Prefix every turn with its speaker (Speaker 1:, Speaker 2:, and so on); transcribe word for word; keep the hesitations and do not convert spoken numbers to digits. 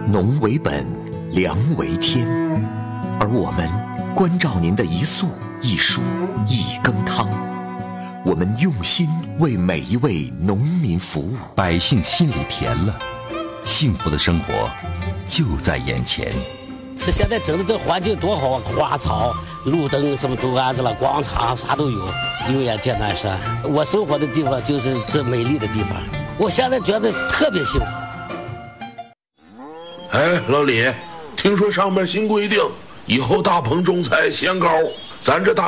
Speaker 1: 农为本，粮为天，而我们关照您的一粟一蔬一羹汤，我们用心为每一位农民服务，
Speaker 2: 百姓心里甜了，幸福的生活就在眼前。
Speaker 3: 这现在整的这环境多好啊，花草、路灯什么都安置了，广场啥都有。永远见南山，我生活的地方就是这美丽的地方，我现在觉得特别幸福。
Speaker 4: 哎，老李，听说上面新规定，以后大棚种菜限高，咱这大